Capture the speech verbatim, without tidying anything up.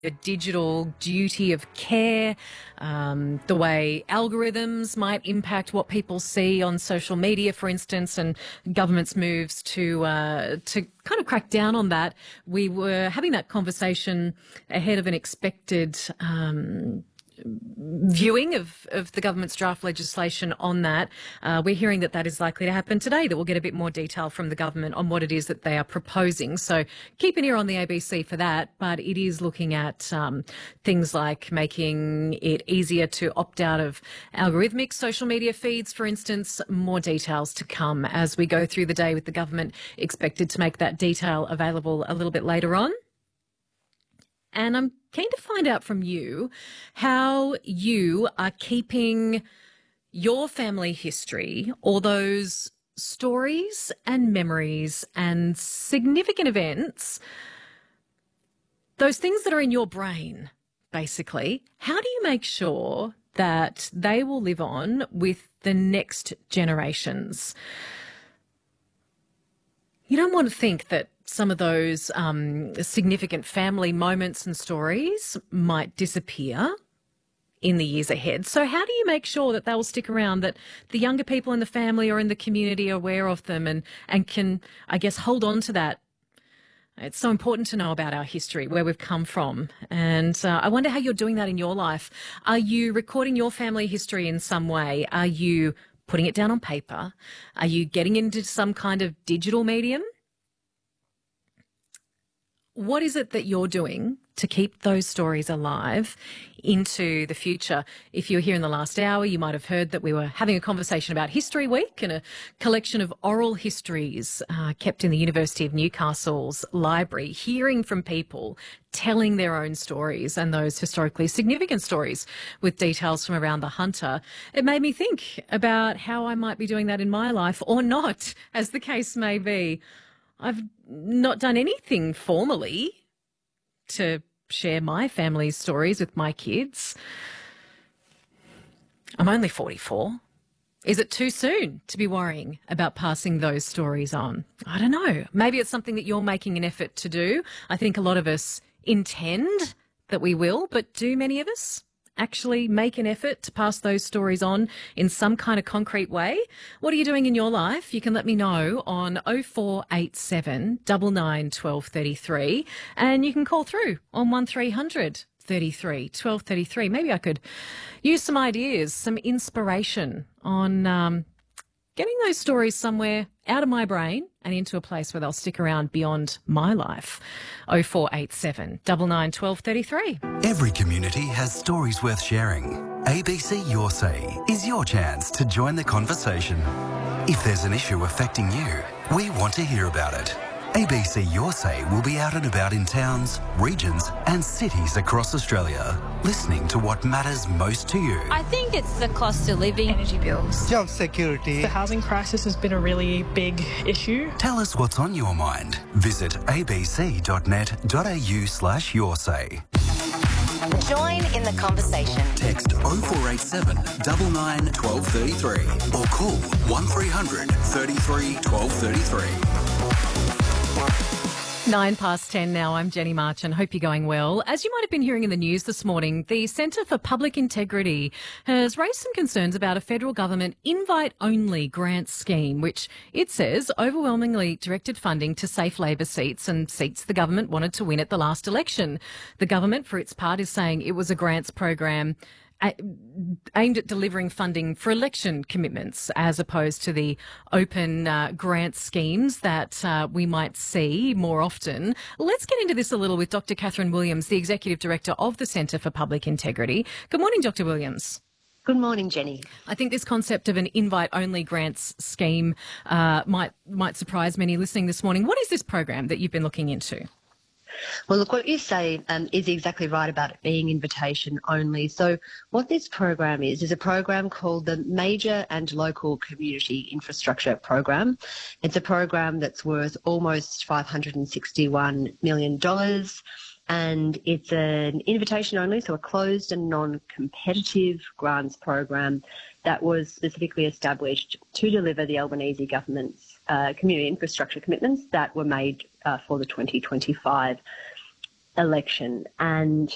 a digital duty of care, um, the way algorithms might impact what people see on social media, for instance, and government's moves to uh, to kind of crack down on that. We were having that conversation ahead of an expected um, viewing of, of the government's draft legislation on that. Uh, we're hearing that that is likely to happen today, that we'll get a bit more detail from the government on what it is that they are proposing. So keep an ear on the A B C for that. But it is looking at um, things like making it easier to opt out of algorithmic social media feeds, for instance. More details to come as we go through the day with the government expected to make that detail available a little bit later on. And I'm keen to find out from you how you are keeping your family history, all those stories and memories and significant events, those things that are in your brain, basically. How do you make sure that they will live on with the next generations? You don't want to think that some of those um, significant family moments and stories might disappear in the years ahead. So how do you make sure that they will stick around, that the younger people in the family or in the community are aware of them and, and can, I guess, hold on to that? It's so important to know about our history, where we've come from. And uh, I wonder how you're doing that in your life. Are you recording your family history in some way? Are you putting it down on paper? Are you getting into some kind of digital medium? What is it that you're doing to keep those stories alive into the future? If you were here in the last hour, you might have heard that we were having a conversation about History Week and a collection of oral histories uh, kept in the University of Newcastle's library, hearing from people telling their own stories and those historically significant stories with details from around the Hunter. It made me think about how I might be doing that in my life, or not, as the case may be. I've not done anything formally to share my family's stories with my kids. I'm only forty-four. Is it too soon to be worrying about passing those stories on? I don't know. Maybe it's something that you're making an effort to do. I think a lot of us intend that we will, but do many of us actually make an effort to pass those stories on in some kind of concrete way? What are you doing in your life? You can let me know on oh four eight seven, nine nine, one two three three, and you can call through on one three hundred, thirty-three, twelve thirty-three. Maybe I could use some ideas, some inspiration on um, getting those stories somewhere out of my brain and into a place where they'll stick around beyond my life. oh four eight seven, nine nine, one two three three. Every community has stories worth sharing. A B C Your Say is your chance to join the conversation. If there's an issue affecting you, we want to hear about it. A B C Your Say will be out and about in towns, regions and cities across Australia, listening to what matters most to you. I think it's the cost of living, energy bills, job security. The housing crisis has been a really big issue. Tell us what's on your mind. Visit abc.net.au slash your say. Join in the conversation. Text oh four eight seven, nine nine, one two three three or call one three hundred, thirty-three, twelve thirty-three. Nine past ten now. I'm Jenny Marchant. Hope you're going well. As you might have been hearing in the news this morning, the Centre for Public Integrity has raised some concerns about a federal government invite-only grant scheme, which it says overwhelmingly directed funding to safe Labor seats and seats the government wanted to win at the last election. The government, for its part, is saying it was a grants program aimed at delivering funding for election commitments as opposed to the open uh, grant schemes that uh, we might see more often. Let's get into this a little with Doctor Catherine Williams, the Executive Director of the Centre for Public Integrity. Good morning, Doctor Williams. Good morning, Jenny. I think this concept of an invite-only grants scheme uh, might might surprise many listening this morning. What is this program that you've been looking into? Well, look, what you say um, is exactly right about it being invitation only. So what this program is, is a program called the Major and Local Community Infrastructure Program. It's a program that's worth almost five hundred sixty-one million dollars. And it's an invitation only, so a closed and non-competitive grants program that was specifically established to deliver the Albanese government's uh, community infrastructure commitments that were made uh, for the twenty twenty-five election. And